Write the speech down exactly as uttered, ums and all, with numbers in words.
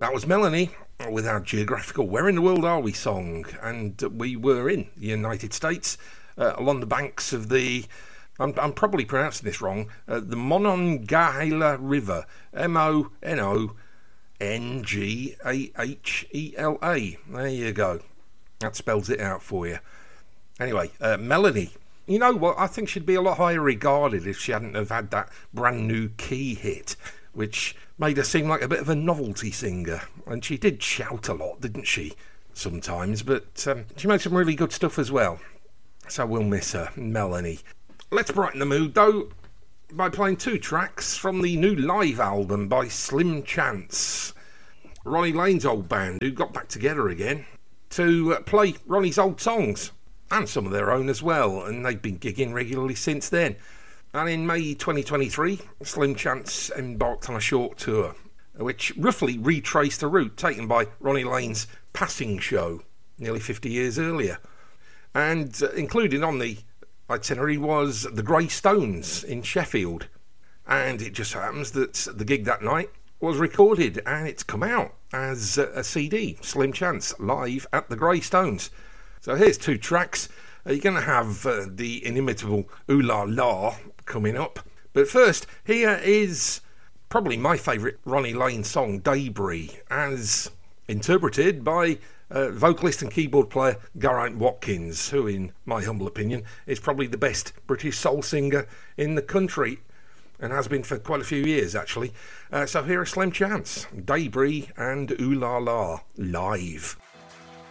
That was Melanie with our geographical Where in the World Are We song, and we were in the United States uh, along the banks of the, I'm, I'm probably pronouncing this wrong, uh, the Monongahela River, M O N O N G A H E L A. There you go. That spells it out for you. Anyway, uh, Melanie, you know what, I think she'd be a lot higher regarded if she hadn't have had that brand new Key hit, which made her seem like a bit of a novelty singer. And she did shout a lot, didn't she, sometimes, but um, she made some really good stuff as well. So we'll miss her, Melanie. Let's brighten the mood, though, by playing two tracks from the new live album by Slim Chance, Ronnie Lane's old band, who got back together again to uh, play Ronnie's old songs, and some of their own as well, and they've been gigging regularly since then. And in May twenty twenty-three, Slim Chance embarked on a short tour, which roughly retraced the route taken by Ronnie Lane's passing show nearly fifty years earlier. And uh, included on the itinerary was the Grey Stones in Sheffield. And it just happens that the gig that night was recorded, and it's come out as a C D, Slim Chance, live at the Grey Stones. So here's two tracks. Uh, you're going to have uh, the inimitable Ooh La La coming up. But first, here is probably my favourite Ronnie Lane song, Debris, as interpreted by uh, vocalist and keyboard player Geraint Watkins, who, in my humble opinion, is probably the best British soul singer in the country, and has been for quite a few years, actually. Uh, so here is Slim Chance, Debris and Ooh La La, live.